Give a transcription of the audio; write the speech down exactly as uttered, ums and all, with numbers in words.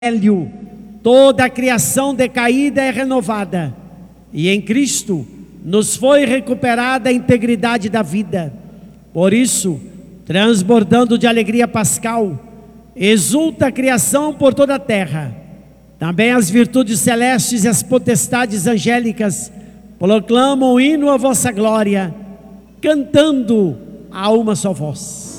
Evangelho, toda a criação decaída é renovada, e em Cristo nos foi recuperada a integridade da vida. Por isso, transbordando de alegria pascal, exulta a criação por toda a terra. Também as virtudes celestes e as potestades angélicas proclamam o hino à vossa glória, cantando a uma só voz.